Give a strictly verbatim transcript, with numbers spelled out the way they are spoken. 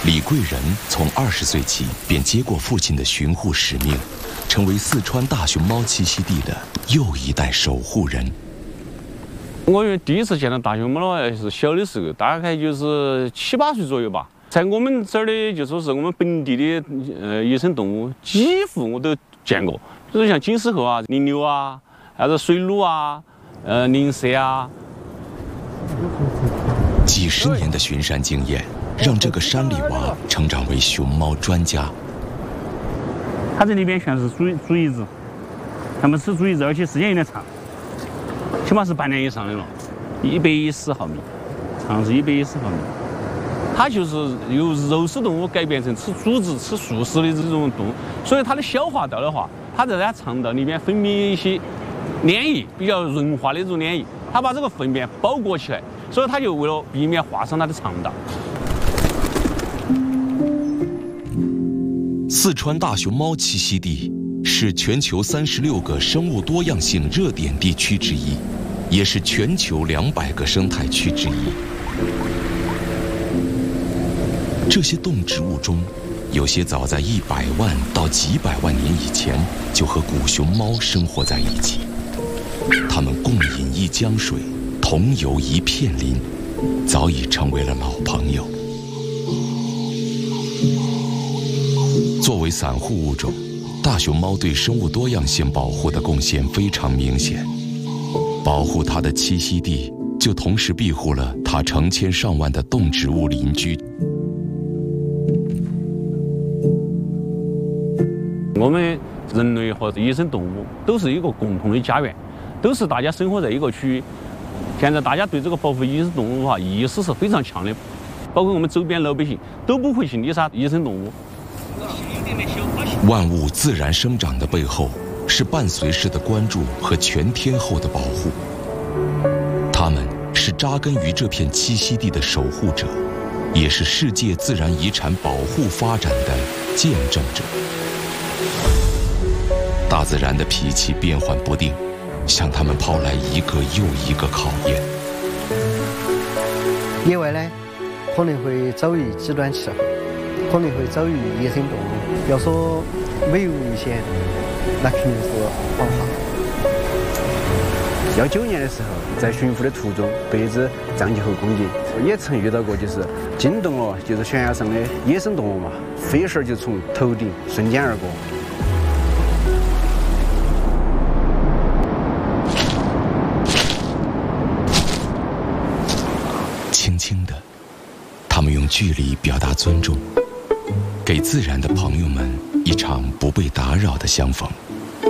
李贵人从二十岁起便接过父亲的巡护使命，成为四川大熊猫栖息地的又一代守护人。 我第一次见到大熊猫呢，是小的时候，大概就是七八岁左右吧。在我们这儿的，就说是我们本地的呃野生动物，几乎我都见过，比如像金丝猴啊、羚牛啊，还是水鹿啊、呃灵蛇啊。 几十年的巡山经验，让这个山里娃成长为熊猫专家。 它这里边全是猪猪胰子，它们吃猪胰子，而且时间有点长，起码是半年以上的了，一百一十毫米，长是一百一十毫米。它就是由肉食动物改变成吃组织、吃素食的这种动物，所以它的消化道的话，它在它肠道里面分泌一些粘液，比较润滑的这种粘液，它把这个粪便包裹起来，所以它就为了避免划伤它的肠道。 四川大熊猫栖息地是全球三十六个生物多样性热点地区之一，也是全球两百个生态区之一。这些动植物中，有些早在一百万到几百万年以前就和古熊猫生活在一起，它们共饮一江水，同游一片林，早已成为了老朋友。作为散户物种，大熊猫对生物多样性保护的贡献非常明显。保护它的栖息地，就同时庇护了它成千上万的动植物邻居。 我们人类和野生动物都是一个共同的家园，都是大家生活在一个区域。现在大家对这个保护野生动物的话意识是非常强的，包括我们周边老百姓都不会去猎杀野生动物。 万物自然生长的背后，是伴随式的关注和全天候的保护。它们是扎根于这片栖息地的守护者，也是世界自然遗产保护发展的见证者。大自然的脾气变幻不定，向它们抛来一个又一个考验。 野外呢，可能会遭遇极端气候，可能会遭遇野生动物。要说没有危险，那肯定是黄花。 幺九年的时候，在巡抚的途中被一只藏棘猴攻击，也曾遇到过就是惊动了就是悬崖上的野生动物嘛，飞身就从头顶瞬间而过。 轻轻的，他们用距离表达尊重，给自然的朋友们一场不被打扰的相逢。